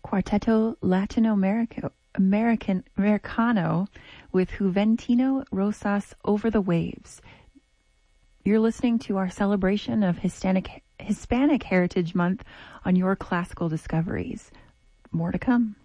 Quarteto Americano with Juventino Rosas Over the Waves. You're listening to our celebration of Hispanic Heritage Month on Your Classical Discoveries. More to come.